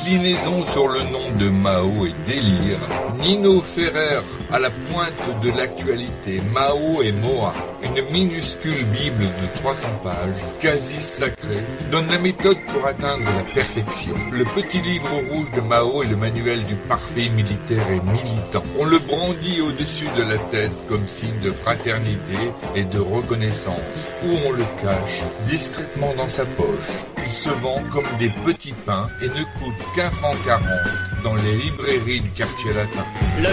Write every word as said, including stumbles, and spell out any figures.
déclinaison sur le nom de Mao et délire, Nino Ferrer à la pointe de l'actualité, Mao et Moa, une minuscule bible de trois cents pages, quasi sacrée, donne la méthode pour atteindre la perfection. Le petit livre rouge de Mao est le manuel du parfait militaire et militant. On le brandit au-dessus de la tête comme signe de fraternité et de reconnaissance, ou on le cache discrètement dans sa poche. Il se vend comme des petits pains et ne coûte qu'un franc quarante dans les librairies du quartier latin.